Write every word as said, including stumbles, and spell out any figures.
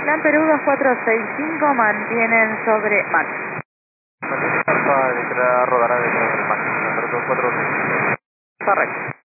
LAN Perú dos cuatro seis cinco mantienen sobre Max. Mantiene Alfa detrás, rodará detrás del Max, número dos cuatro seis cinco. Correcto.